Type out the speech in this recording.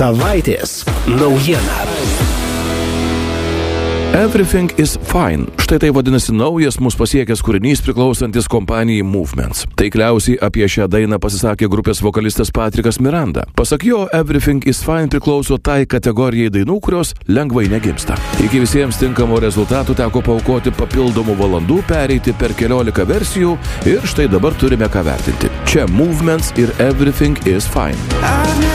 Savaitės naujiena. Everything is fine. Štai tai vadinasi naujas mus pasiekęs kūrinys priklausantis kompanijai Movements. Taikliausiai apie šią dainą pasisakė grupės vokalistas Patrikas Miranda. Pasak jo, Everything is fine priklauso tai kategorijai dainų, kurios lengvai negimsta. Iki visiems tinkamo rezultatų teko paaukoti papildomų valandų, pereiti per 14 versijų ir štai dabar turime ką vertinti. Čia Movements ir Everything is fine.